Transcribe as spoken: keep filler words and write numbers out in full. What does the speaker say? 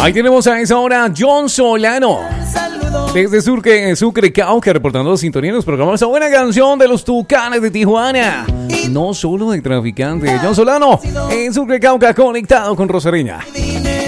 Ahí tenemos a esa hora John Solano. Desde Sucre, Sucre, Cauca, reportando sintonía en los programas. Esa buena canción de los Tucanes de Tijuana. No solo de traficante. John Solano en Sucre, Cauca, conectado con Rosarina.